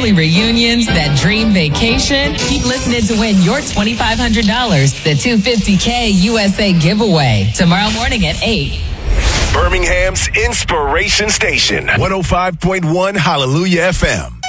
family reunions, that dream vacation. Keep listening to win your $2,500, the $250K USA giveaway. Tomorrow morning at 8. Birmingham's Inspiration Station, 105.1 Hallelujah FM.